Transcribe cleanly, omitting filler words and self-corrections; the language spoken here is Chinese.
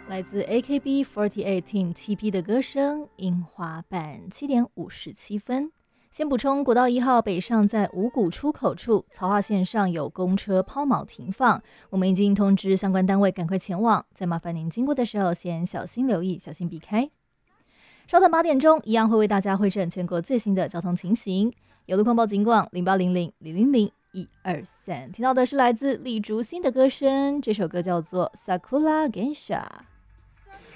来自 AKB48 Team TP 的歌声，樱花瓣7点57分。先补充，国道1号北上在五股出口处曹化线上有公车抛锚停放，我们已经通知相关单位赶快前往，再麻烦您经过的时候先小心留意，小心避开。稍等8点钟，一样会为大家汇整全国最新的交通情形。有路况报警广0800-000-123，听到的是来自李竹新的歌声，这首歌叫做《Sakura Geisha》。